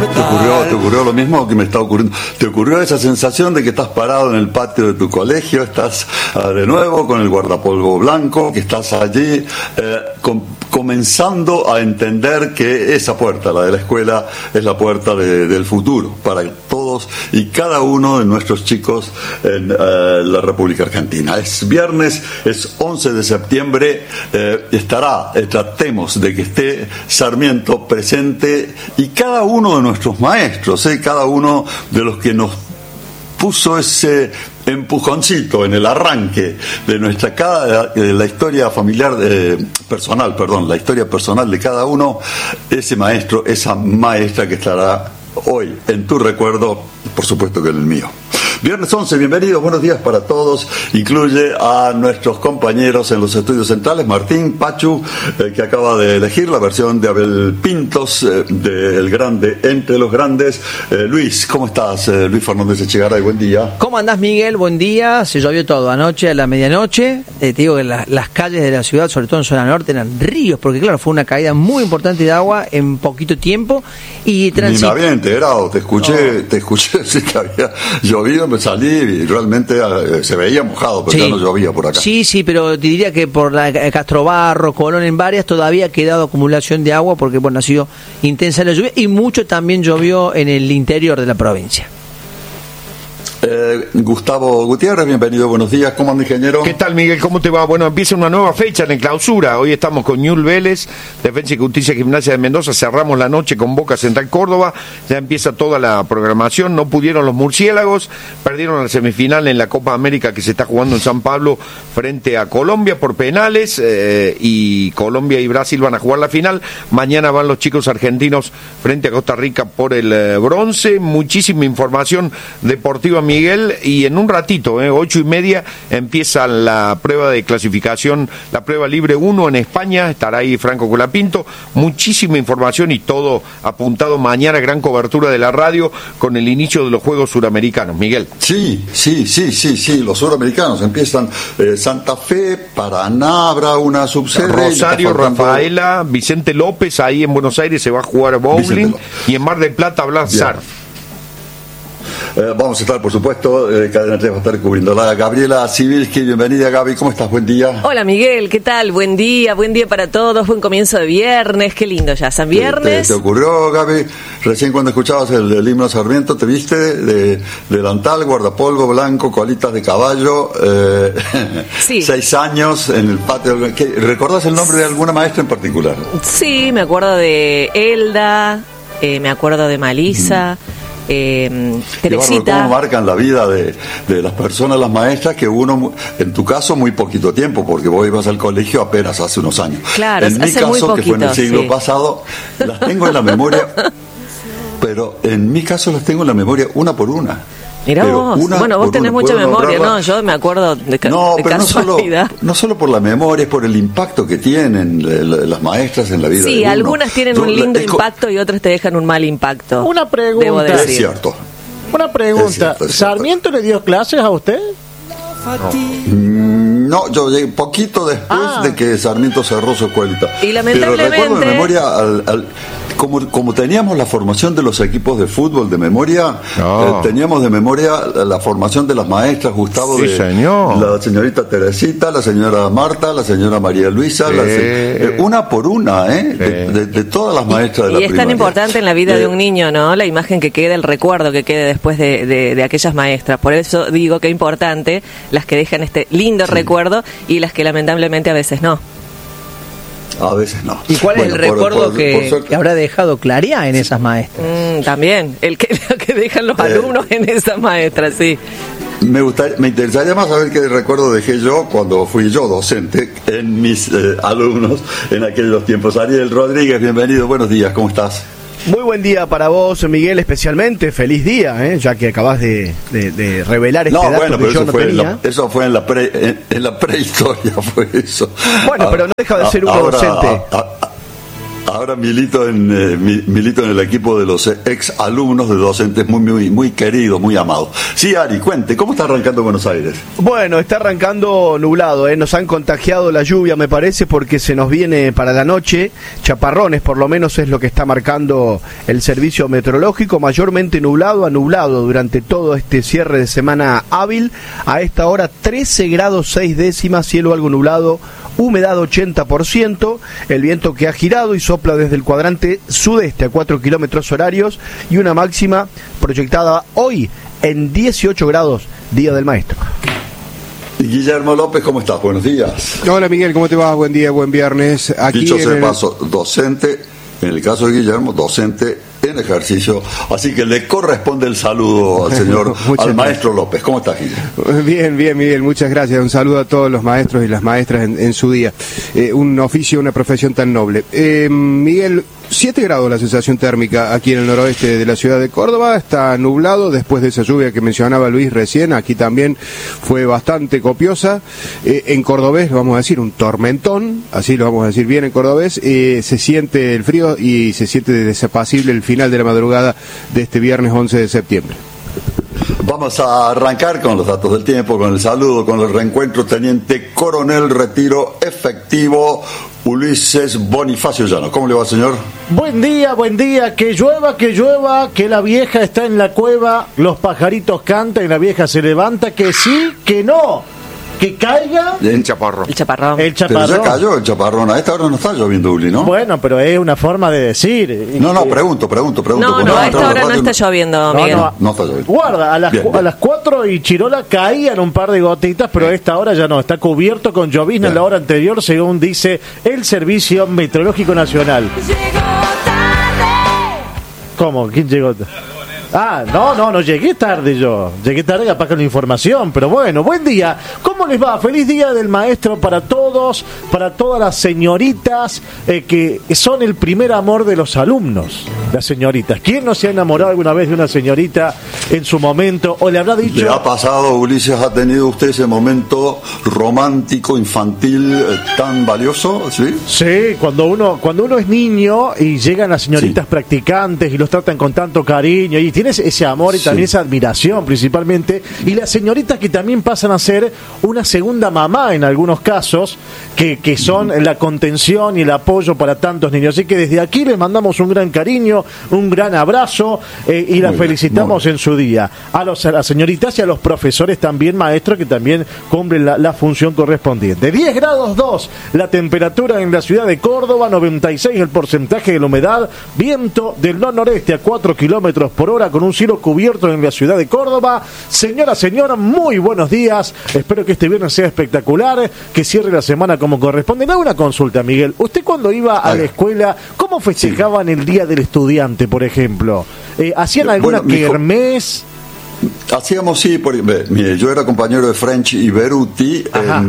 ¿Te ocurrió lo mismo que me está ocurriendo? ¿Te ocurrió esa sensación de que estás parado en el patio de tu colegio, estás de nuevo con el guardapolvo blanco, que estás allí comenzando a entender que esa puerta, la de la escuela, es la puerta del futuro para todos y cada uno de nuestros chicos en la República Argentina? Es viernes, es 11 de septiembre, tratemos de que esté Sarmiento presente y cada uno de nuestros maestros, cada uno de los que nos puso ese empujoncito en el arranque de la historia familiar la historia personal de cada uno, ese maestro, esa maestra que estará hoy en tu recuerdo, por supuesto que en el mío. Viernes 11, bienvenidos, buenos días para todos. Incluye a nuestros compañeros en los estudios centrales, Martín Pachu, que acaba de elegir la versión de Abel Pintos, del grande entre los grandes. Luis, ¿cómo estás? Luis Fernández Echegaray, buen día. ¿Cómo andás, Miguel? Buen día. Se llovió todo anoche a la medianoche. Te digo que las calles de la ciudad, sobre todo en zona norte, eran ríos, porque claro, fue una caída muy importante de agua en poquito tiempo. Y ni me había enterado, te escuché decir que había llovido. Salí y realmente se veía mojado, pero sí, ya no llovía por acá. Sí, pero te diría que por la Castrobarro, Colón, en varias, todavía ha quedado acumulación de agua porque ha sido intensa la lluvia y mucho también llovió en el interior de la provincia. Gustavo Gutiérrez, bienvenido, buenos días, ¿cómo anda, ingeniero? ¿Qué tal, Miguel? ¿Cómo te va? Bueno, empieza una nueva fecha en clausura. Hoy estamos con Ñul Vélez, Defensa y Justicia Gimnasia de Mendoza, cerramos la noche con Boca Central Córdoba, ya empieza toda la programación. No pudieron los murciélagos, perdieron la semifinal en la Copa América que se está jugando en San Pablo frente a Colombia por penales, y Colombia y Brasil van a jugar la final. Mañana van los chicos argentinos frente a Costa Rica por el bronce. Muchísima información deportiva, Miguel, y en un ratito, 8:30, empieza la prueba de clasificación, la prueba libre 1 en España, estará ahí Franco Colapinto, muchísima información y todo apuntado mañana, gran cobertura de la radio con el inicio de los Juegos Suramericanos, Miguel. Sí, los suramericanos empiezan Santa Fe, Paraná, habrá una subsede. Rosario, Rafaela, Vicente López, ahí en Buenos Aires se va a jugar bowling y en Mar del Plata hablar surf. Vamos a estar, por supuesto, Cadena 3 va a estar cubriéndola. Gabriela Sibilski, bienvenida, Gaby, ¿cómo estás? Buen día. Hola, Miguel, ¿qué tal? Buen día para todos, buen comienzo de viernes, qué lindo ya, San Viernes. ¿Te ocurrió, Gaby, recién cuando escuchabas el himno Sarmiento, te viste de delantal, guardapolvo blanco, colitas de caballo, sí. 6 años en el patio? ¿Recordás el nombre de alguna maestra en particular? Sí, me acuerdo de Elda, me acuerdo de Malisa. Teresita. ¿Cómo marcan la vida de las personas, las maestras, que uno, en tu caso, muy poquito tiempo, porque vos ibas al colegio apenas hace unos años. Claro, en mi hace caso, muy poquito, que fue en el siglo sí. pasado, las tengo en la memoria, pero en mi caso las tengo en la memoria una por una. Mirá vos, bueno, vos tenés mucha memoria, ¿no? Yo me acuerdo de casualidad. No solo por la memoria, es por el impacto que tienen las maestras en la vida de uno. Sí, algunas tienen un lindo impacto y otras te dejan un mal impacto. Una pregunta. Debo decir. Es cierto. Una pregunta. ¿Sarmiento le dio clases a usted? No, yo llegué poquito después de que Sarmiento cerró su escuelita. Y lamentablemente... Pero recuerdo de memoria, como teníamos la formación de los equipos de fútbol de memoria, teníamos de memoria la formación de las maestras, Gustavo, sí, señor. La señorita Teresita, la señora Marta, la señora María Luisa, una por una, de todas las maestras de la primaria. Y es tan importante en la vida de un niño, ¿no? La imagen que quede, el recuerdo que quede después de aquellas maestras. Por eso digo que es importante las que dejan este lindo recuerdo y las que lamentablemente a veces no. A veces no. ¿Y cuál es el recuerdo que habrá dejado Claria en esas maestras? También, lo que dejan los alumnos en esas maestras, sí. Me interesaría más saber qué recuerdo dejé yo cuando fui yo docente en mis alumnos en aquellos tiempos. Ariel Rodríguez, bienvenido, buenos días, ¿cómo estás? Muy buen día para vos, Miguel, especialmente. Feliz día, ya que acabas de revelar este dato que yo no tenía. Eso fue en la prehistoria, fue eso. Bueno, pero no deja de ser un docente. Ahora milito en el equipo de los ex alumnos de docentes muy queridos, muy amados. Sí, Ari, cuente, ¿cómo está arrancando Buenos Aires? Bueno, está arrancando nublado, nos han contagiado la lluvia, me parece, porque se nos viene para la noche chaparrones, por lo menos es lo que está marcando el servicio meteorológico, mayormente nublado a nublado durante todo este cierre de semana hábil. A esta hora 13 grados 6 décimas, cielo algo nublado, humedad 80%, el viento que ha girado y sopla desde el cuadrante sudeste a 4 kilómetros horarios y una máxima proyectada hoy en 18 grados, Día del Maestro. Guillermo López, ¿cómo estás? Buenos días. Hola Miguel, ¿cómo te va? Buen día, buen viernes. Aquí dicho sea de paso, docente, en el caso de Guillermo, docente en ejercicio, así que le corresponde el saludo al señor, al maestro López. ¿Cómo estás, Guillermo? Bien, Miguel, muchas gracias. Un saludo a todos los maestros y las maestras en su día. Un oficio, una profesión tan noble. Miguel, 7 grados la sensación térmica aquí en el noroeste de la ciudad de Córdoba, está nublado después de esa lluvia que mencionaba Luis recién, aquí también fue bastante copiosa, en cordobés lo vamos a decir un tormentón, así lo vamos a decir bien en cordobés, se siente el frío y se siente desapacible el final de la madrugada de este viernes 11 de septiembre. Vamos a arrancar con los datos del tiempo, con el saludo, con el reencuentro. Teniente Coronel Retiro Efectivo Ulises Bonifacio Llano. ¿Cómo le va, señor? Buen día, que llueva, que la vieja está en la cueva, los pajaritos cantan y la vieja se levanta, que sí, que no, que caiga el chaparrón. El chaparrón. Pero ya cayó el chaparrón, a esta hora no está lloviendo, Uli, ¿no? Bueno, pero es una forma de decir. No, pregunto. No, a esta hora no está lloviendo, Miguel. No está lloviendo. Guarda, a las 4 y Chirola caían un par de gotitas, pero a esta hora ya no, está cubierto con llovizna en la hora anterior, según dice el Servicio Meteorológico Nacional. ¿Cómo? ¿Quién llegó? No llegué tarde yo. Llegué tarde capaz con la información, pero bueno, buen día. ¿Cómo les va? Feliz Día del Maestro para todos, para todas las señoritas que son el primer amor de los alumnos. Las señoritas. ¿Quién no se ha enamorado alguna vez de una señorita en su momento? ¿O le habrá dicho? ¿Le ha pasado, Ulises, ha tenido usted ese momento romántico, infantil, tan valioso? Sí. Sí, cuando uno es niño y llegan las señoritas practicantes y los tratan con tanto cariño y tienes ese amor y también esa admiración principalmente, y las señoritas que también pasan a ser una segunda mamá en algunos casos, que son la contención y el apoyo para tantos niños. Así que desde aquí les mandamos un gran cariño, un gran abrazo y las felicitamos en su día. A las señoritas y a los profesores también, maestros, que también cumplen la función correspondiente. 10 grados 2 la temperatura en la ciudad de Córdoba, 96 el porcentaje de la humedad, viento del noreste a 4 kilómetros por hora, con un cielo cubierto en la ciudad de Córdoba. Señora, muy buenos días. Espero que este viernes sea espectacular, que cierre la semana como corresponde. Me hago una consulta, Miguel. ¿Usted cuando iba a la escuela, cómo festejaban el Día del Estudiante, por ejemplo? ¿Hacían alguna kermés? Hacíamos, sí, mire, yo era compañero de French y Beruti en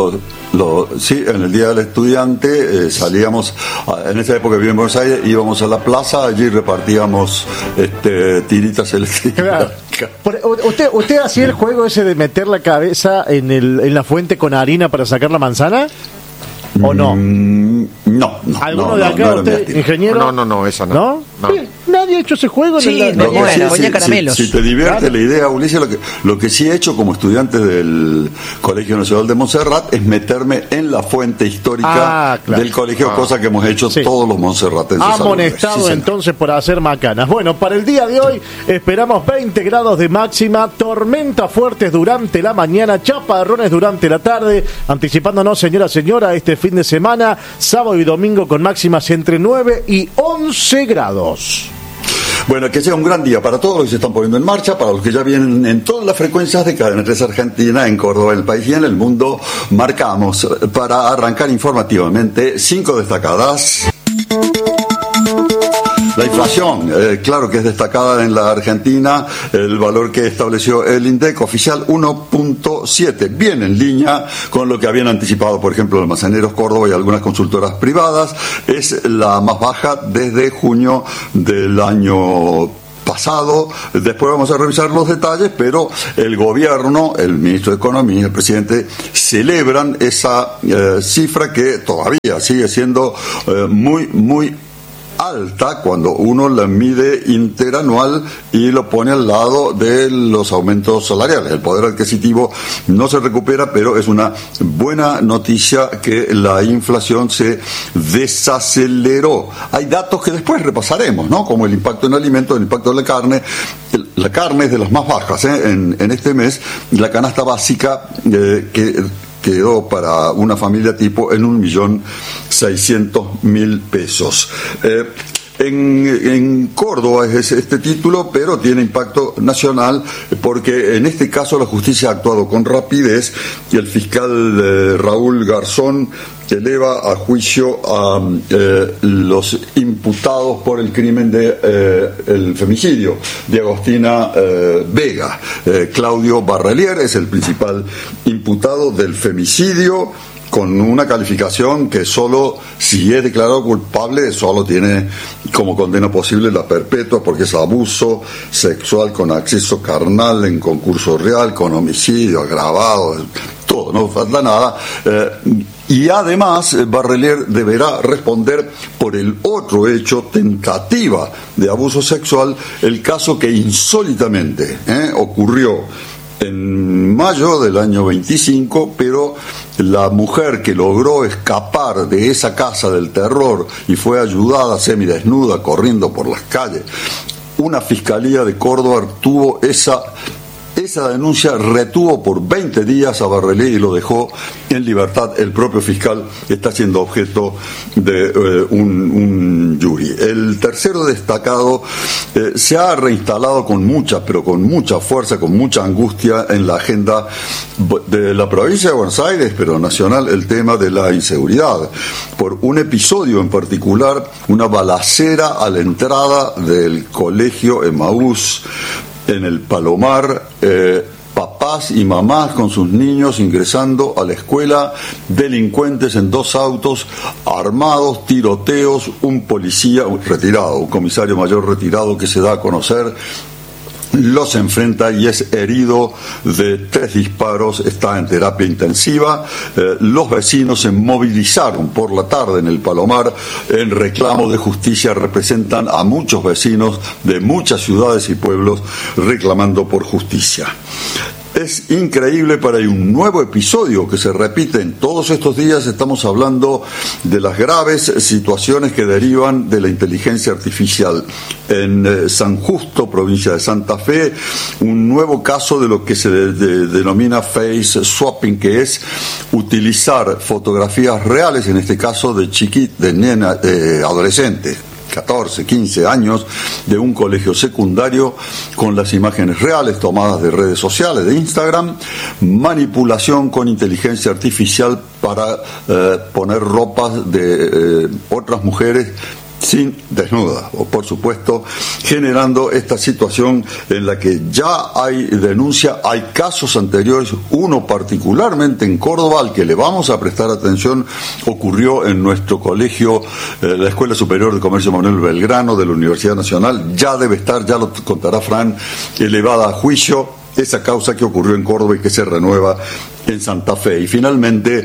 el Día del Estudiante, salíamos, en esa época vivía en Buenos Aires, íbamos a la plaza, allí repartíamos tiritas eléctricas. Claro. ¿Usted hacía el juego ese de meter la cabeza en la fuente con harina para sacar la manzana? ¿O no? No. ¿Alguno de acá, usted, ingeniero? No, esa no. ¿Nadie ha hecho ese juego? Sí, ponía caramelos. Si te divierte la idea, Ulises, lo que sí he hecho como estudiante del Colegio Nacional de Montserrat es meterme en la fuente histórica del colegio, cosa que hemos hecho todos los monserratenses. Amonestado entonces por hacer macanas. Bueno, para el día de hoy esperamos 20 grados de máxima, tormentas fuertes durante la mañana, chaparrones durante la tarde, anticipándonos, señora, este fin de semana, sábado y domingo con máximas entre 9 y 11 grados. Bueno, que sea un gran día para todos los que se están poniendo en marcha, para los que ya vienen en todas las frecuencias de Cadena 3 Argentina, en Córdoba, en el país y en el mundo. Marcamos para arrancar informativamente 5 destacadas. La inflación, claro que es destacada en la Argentina, el valor que estableció el INDEC oficial 1.7, bien en línea con lo que habían anticipado, por ejemplo, Almaceneros Córdoba y algunas consultoras privadas. Es la más baja desde junio del año pasado, después vamos a revisar los detalles, pero el gobierno, el ministro de Economía, el presidente, celebran esa cifra que todavía sigue siendo muy alta cuando uno la mide interanual y lo pone al lado de los aumentos salariales. El poder adquisitivo no se recupera, pero es una buena noticia que la inflación se desaceleró. Hay datos que después repasaremos, ¿no? Como el impacto en alimentos, el impacto en la carne. La carne es de las más bajas en este mes. La canasta básica que quedó para una familia tipo en 1.600.000 pesos. En Córdoba es este título, pero tiene impacto nacional porque en este caso la justicia ha actuado con rapidez y el fiscal Raúl Garzón eleva a juicio a los imputados por el crimen de el femicidio de Agostina Vega. Claudio Barrelier es el principal imputado del femicidio, con una calificación que solo, si es declarado culpable, solo tiene como condena posible la perpetua, porque es abuso sexual con acceso carnal en concurso real, con homicidio agravado, todo, no falta nada. Y además, Barrelier deberá responder por el otro hecho, tentativa de abuso sexual, el caso que insólitamente ocurrió en mayo del año 25, pero la mujer que logró escapar de esa casa del terror y fue ayudada semidesnuda corriendo por las calles, una fiscalía de Córdoba tuvo esa denuncia, retuvo por 20 días a Barrelier y lo dejó en libertad. El propio fiscal está siendo objeto de un jury. El tercero destacado se ha reinstalado con mucha fuerza, con mucha angustia en la agenda de la provincia de Buenos Aires, pero nacional, el tema de la inseguridad. Por un episodio en particular, una balacera a la entrada del colegio Emaús en el Palomar, papás y mamás con sus niños ingresando a la escuela, delincuentes en 2 autos, armados, tiroteos, un policía retirado, un comisario mayor retirado que se da a conocer, los enfrenta y es herido de 3 disparos, está en terapia intensiva. Los vecinos se movilizaron por la tarde en el Palomar en reclamo de justicia, representan a muchos vecinos de muchas ciudades y pueblos reclamando por justicia. Es increíble, pero hay un nuevo episodio que se repite en todos estos días. Estamos hablando de las graves situaciones que derivan de la inteligencia artificial. En San Justo, provincia de Santa Fe, un nuevo caso de lo que se denomina face swapping, que es utilizar fotografías reales, en este caso de adolescentes, 14, 15 años, de un colegio secundario, con las imágenes reales tomadas de redes sociales, de Instagram, manipulación con inteligencia artificial para poner ropas de otras mujeres sin desnuda, o por supuesto generando esta situación en la que ya hay denuncia, hay casos anteriores, uno particularmente en Córdoba al que le vamos a prestar atención, ocurrió en nuestro colegio, la Escuela Superior de Comercio Manuel Belgrano de la Universidad Nacional, ya debe estar, ya lo contará Fran, elevada a juicio esa causa que ocurrió en Córdoba y que se renueva en Santa Fe. Y finalmente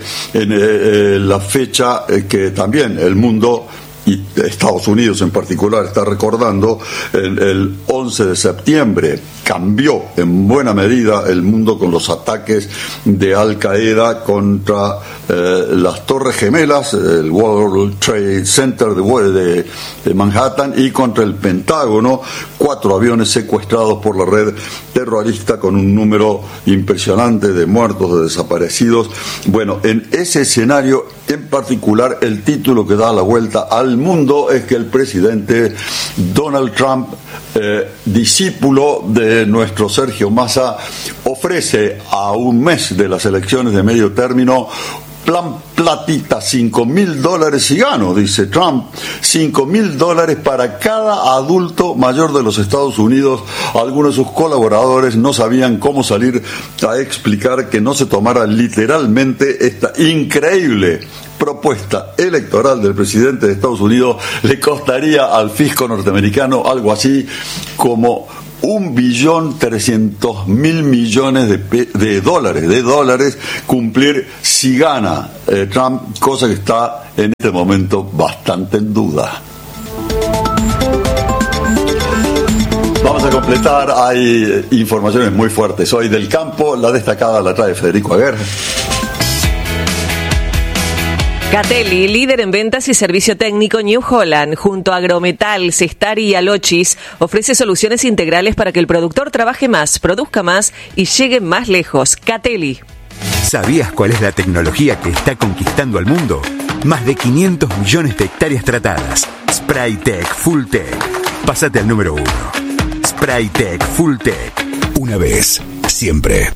en la fecha que también el mundo y Estados Unidos en particular está recordando, el 11 de septiembre cambió en buena medida el mundo con los ataques de Al Qaeda contra las Torres Gemelas, el World Trade Center de Manhattan, y contra el Pentágono, 4 aviones secuestrados por la red terrorista con un número impresionante de muertos, de desaparecidos. Bueno, en ese escenario en particular, el título que da la vuelta al mundo es que el presidente Donald Trump, discípulo de nuestro Sergio Massa, ofrece a un mes de las elecciones de medio término plan platita, $5.000 si gano, dice Trump, $5.000 para cada adulto mayor de los Estados Unidos. Algunos de sus colaboradores no sabían cómo salir a explicar que no se tomara literalmente esta increíble propuesta electoral del presidente de Estados Unidos le costaría al fisco norteamericano algo así como 1.300.000 millones de dólares cumplir si gana Trump, cosa que está en este momento bastante en duda. Vamos a completar, hay informaciones muy fuertes hoy del campo, la destacada la trae Federico Aguer. Catelli, líder en ventas y servicio técnico New Holland, junto a Agrometal, Cestari y Alochis, ofrece soluciones integrales para que el productor trabaje más, produzca más y llegue más lejos. Catelli. ¿Sabías cuál es la tecnología que está conquistando al mundo? Más de 500 millones de hectáreas tratadas. Spraytec Fulltech. Pásate al número 1. Spraytec Fulltech. Una vez, siempre.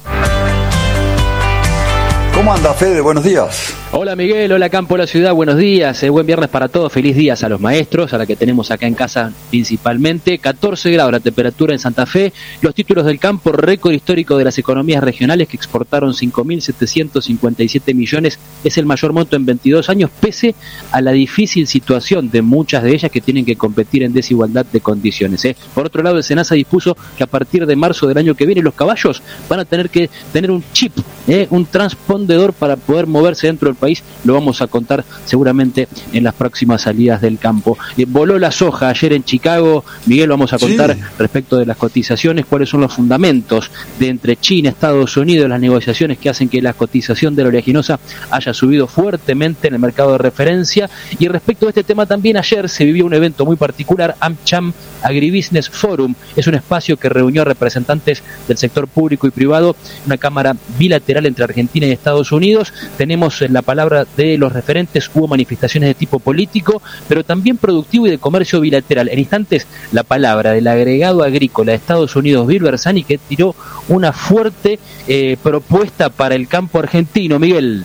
¿Cómo anda, Fede? Buenos días. Hola Miguel, hola Campo de la Ciudad, buenos días, buen viernes para todos, feliz días a los maestros, a la que tenemos acá en casa principalmente, 14 grados la temperatura en Santa Fe, los títulos del campo, récord histórico de las economías regionales que exportaron 5.757 millones, es el mayor monto en 22 años, pese a la difícil situación de muchas de ellas que tienen que competir en desigualdad de condiciones. Por otro lado, el SENASA dispuso que a partir de marzo del año que viene los caballos van a tener que tener un chip, un transpondedor para poder moverse dentro del país, lo vamos a contar seguramente en las próximas salidas del campo. Voló la soja ayer en Chicago, Miguel, vamos a contar respecto de las cotizaciones, cuáles son los fundamentos de entre China, Estados Unidos, las negociaciones que hacen que la cotización de la oleaginosa haya subido fuertemente en el mercado de referencia. Y respecto a este tema también ayer se vivió un evento muy particular, AmCham Agribusiness Forum, es un espacio que reunió a representantes del sector público y privado, una cámara bilateral entre Argentina y Estados Unidos. Tenemos la palabra de los referentes, hubo manifestaciones de tipo político, pero también productivo y de comercio bilateral. En instantes, la palabra del agregado agrícola de Estados Unidos, Bill Bersani, que tiró una fuerte propuesta para el campo argentino. Miguel.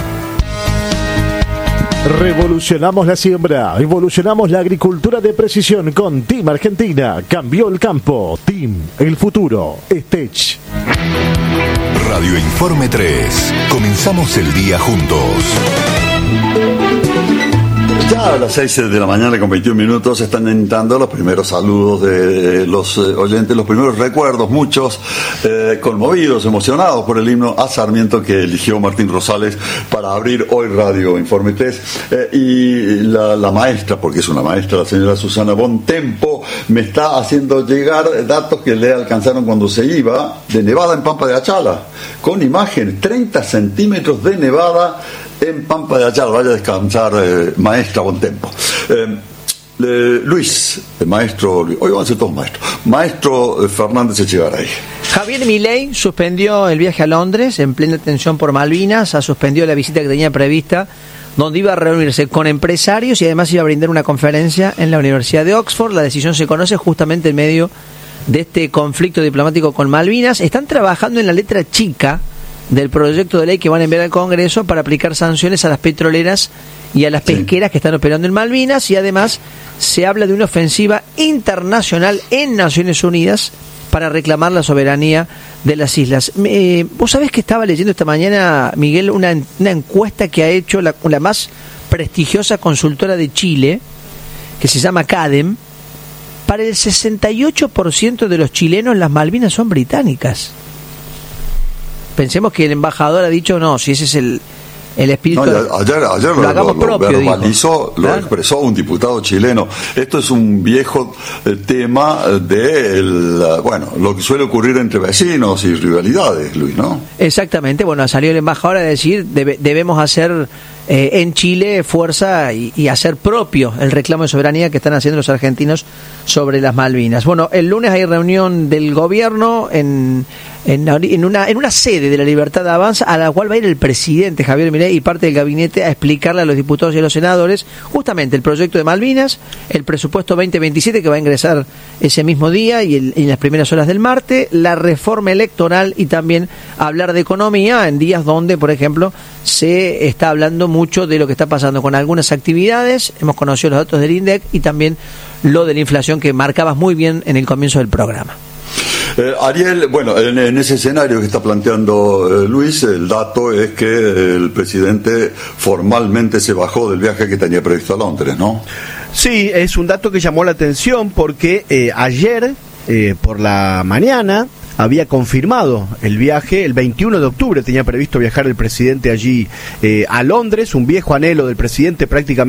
Revolucionamos la siembra, evolucionamos la agricultura de precisión con Team Argentina. Cambió el campo. Team, el futuro. Stech. Radio Informe 3. Comenzamos el día juntos. Ya a las 6 de la mañana con 21 minutos están entrando los primeros saludos de los oyentes, los primeros recuerdos, muchos conmovidos, emocionados por el himno a Sarmiento que eligió Martín Rosales para abrir hoy Radio Informe 3. Y la maestra, porque es una maestra, la señora Susana Bontempo, me está haciendo llegar datos que le alcanzaron cuando se iba de nevada en Pampa de Achala, con imagen, 30 centímetros de nevada en Pampa de Achala. Vaya a descansar, maestra Bontempo. Luis, el maestro, hoy van a ser todos maestros. Maestro Fernández Echegaray. Javier Milei suspendió el viaje a Londres en plena tensión por Malvinas, suspendió la visita que tenía prevista, donde iba a reunirse con empresarios y además iba a brindar una conferencia en la Universidad de Oxford. La decisión se conoce justamente en medio de este conflicto diplomático con Malvinas. Están trabajando en la letra chica del proyecto de ley que van a enviar al Congreso para aplicar sanciones a las petroleras y a las pesqueras que están operando en Malvinas, y además se habla de una ofensiva internacional en Naciones Unidas para reclamar la soberanía de las islas. Vos sabés que estaba leyendo esta mañana, Miguel, una encuesta que ha hecho la más prestigiosa consultora de Chile, que se llama CADEM. Para el 68% de los chilenos las Malvinas son británicas. Pensemos que el embajador ha dicho, no, si ese es el espíritu... No, ayer lo verbalizó, lo claro. Expresó un diputado chileno. Esto es un viejo tema de lo que suele ocurrir entre vecinos y rivalidades, Luis, ¿no? Exactamente. Bueno, salió el embajador a decir, debemos hacer en Chile fuerza y hacer propio el reclamo de soberanía que están haciendo los argentinos sobre las Malvinas. Bueno, el lunes hay reunión del gobierno en una sede de la Libertad Avanza, a la cual va a ir el presidente Javier Milei y parte del gabinete a explicarle a los diputados y a los senadores justamente el proyecto de Malvinas, el presupuesto 2027 que va a ingresar ese mismo día y en las primeras horas del martes, la reforma electoral y también hablar de economía en días donde, por ejemplo, se está hablando mucho de lo que está pasando con algunas actividades. Hemos conocido los datos del INDEC y también lo de la inflación que marcabas muy bien en el comienzo del programa. Ariel, bueno, en ese escenario que está planteando Luis, el dato es que el presidente formalmente se bajó del viaje que tenía previsto a Londres, ¿no? Sí, es un dato que llamó la atención porque ayer, por la mañana, había confirmado el viaje. El 21 de octubre tenía previsto viajar el presidente allí a Londres, un viejo anhelo del presidente prácticamente.